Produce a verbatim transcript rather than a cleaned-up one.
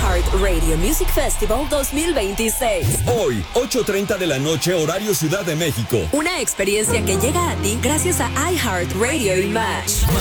iHeartRadio Music Festival dos mil veintiséis. Hoy, ocho treinta de la noche, horario Ciudad de México. Una experiencia que llega a ti gracias a iHeartRadio y Match.